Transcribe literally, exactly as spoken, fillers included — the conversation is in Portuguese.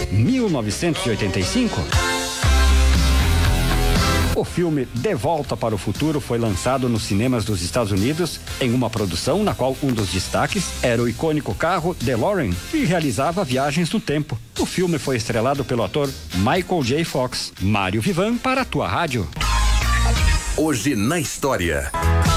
mil novecentos e oitenta e cinco. O filme De Volta para o Futuro foi lançado nos cinemas dos Estados Unidos em uma produção na qual um dos destaques era o icônico carro DeLorean, que realizava viagens no tempo. O filme foi estrelado pelo ator Michael J. Fox. Mário Vivan para a tua rádio. Hoje na história.